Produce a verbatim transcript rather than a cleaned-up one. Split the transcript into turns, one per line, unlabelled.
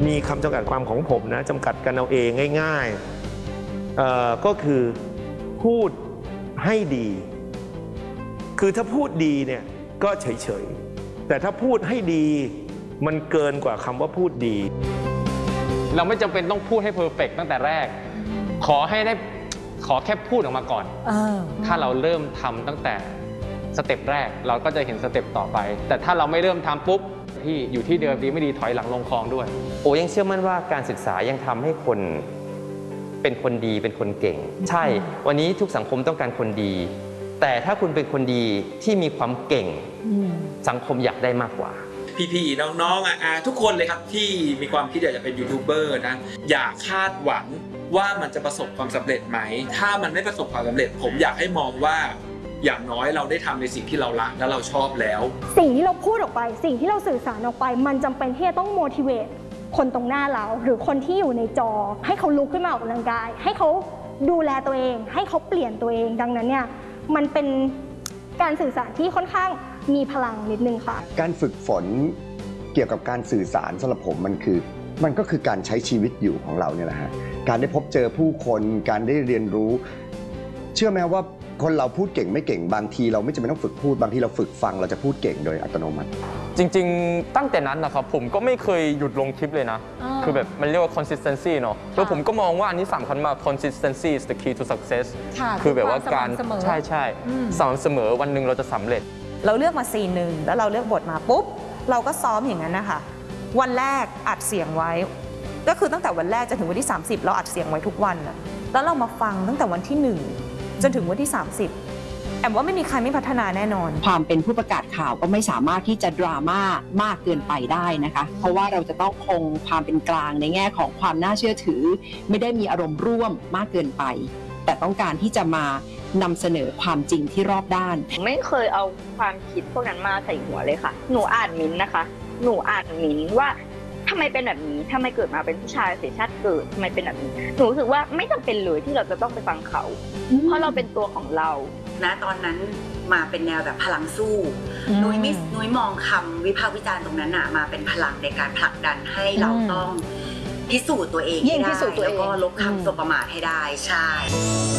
มีคำจำกัดความของผมนะจำกัดกันเอาเองง่ายๆก็คือพูดให้ดีคือถ้าพูดดีเนี่ยก็เฉยๆแต่ถ้าพูดให้ดีมันเกินกว่าคำว่าพูดดี
เราไม่จำเป็นต้องพูดให้เพอร์เฟกต์ตั้งแต่แรกขอให้ได้ขอแค่พูดออกมาก่อนถ้าเราเริ่มทำตั้งแต่สเต็ปแรกเราก็จะเห็นสเต็ปต่อไปแต่ถ้าเราไม่เริ่มทำปุ๊บที่อยู่ที่เดิมดีไม่ดีถอยหลังลงคลองด้วย
โอ้ยังเชื่อมั่นว่าการศึกษายังทำให้คนเป็นคนดีเป็นคนเก่งใช่วันนี้ทุกสังคมต้องการคนดีแต่ถ้าคุณเป็นคนดีที่มีความเก่งสังคมอยากได้มากกว่า
พี่ๆน้องๆอ่ะทุกคนเลยครับที่มีความคิดอยากจะเป็นยูทูบเบอร์นะอย่าคาดหวังว่ามันจะประสบความสำเร็จไหมถ้ามันไม่ประสบความสำเร็จผมอยากให้มองว่าอย่างน้อยเราได้ทำในสิ่งที่เรารักและเราชอบแล้ว
สิ่งที่เราพูดออกไปสิ่งที่เราสื่อสารออกไปมันจำเป็นที่จะต้อง motivate คนตรงหน้าเราหรือคนที่อยู่ในจอให้เขาลุกขึ้นมาออกกำลังกายให้เขาดูแลตัวเองให้เขาเปลี่ยนตัวเองดังนั้นเนี่ยมันเป็นการสื่อสารที่ค่อนข้างมีพลังนิดนึงค่ะ
การฝึกฝนเกี่ยวกับการสื่อสารสำหรับผมมันคือมันก็คือการใช้ชีวิตอยู่ของเราเนี่ยแหละฮะการได้พบเจอผู้คนการได้เรียนรู้เชื่อไหมว่าคนเราพูดเก่งไม่เก่งบางทีเราไม่จำเป็นต้องฝึกพูดบางทีเราฝึกฟังเราจะพูดเก่งโดยอัตโนมัติ
จริงๆตั้งแต่นั้นนะครับผมก็ไม่เคยหยุดลงคลิปเลยนะคือแบบมันเรียกว่า consistency เนาะแล้วผมก็มองว่าอันนี้สำคัญมาก consistency is the key to success คือแบบว่าการใช่ใช่สม่ำเสมอวันหนึ่งเราจะสำเร็จ
เราเลือกมาซีนหนึ่งแล้วเราเลือกบทมาปุ๊บเราก็ซ้อมอย่างนั้นนะคะวันแรกอัดเสียงไว้ก็คือตั้งแต่วันแรกจนถึงวันที่สามสิบเราอัดเสียงไว้ทุกวันแล้วเรามาฟังตั้งแต่วันที่หนึ่งจนถึงวันที่สามสิบแอมว่าไม่มีใครไม่พัฒนาแน่นอน
ความเป็นผู้ประกาศข่าวก็ไม่สามารถที่จะดราม่ามากเกินไปได้นะคะเพราะว่าเราจะต้องคงความเป็นกลางในแง่ของความน่าเชื่อถือไม่ได้มีอารมณ์ร่วมมากเกินไปแต่ต้องการที่จะมานำเสนอความจริงที่รอบด้าน
ไม่เคยเอาความคิดพวกนั้นมาใส่หัวเลยค่ะหนูอ่านมิ้นนะคะหนูอ่านมิ้นว่าทำไมเป็นแบบนี้ทำไมเกิดมาเป็นผู้ชายเสียชาติเกิดทำไมเป็นแบบนี้หนูรู้สึกว่าไม่จำเป็นเลยที่เราจะต้องไปฟังเขาเพราะเราเป็นตัวของเรา
นะตอนนั้นมาเป็นแนวแบบพลังสู้นุ้ยมิสนุ้ยมองคำวิพากษ์วิจารณ์ตรงนั้นน่ะมาเป็นพลังในการผลักดันให้เราต้องพิสูจน์ตัวเองให้ได้แล้วก็ลบคำสบประมาทให้ได้ใช่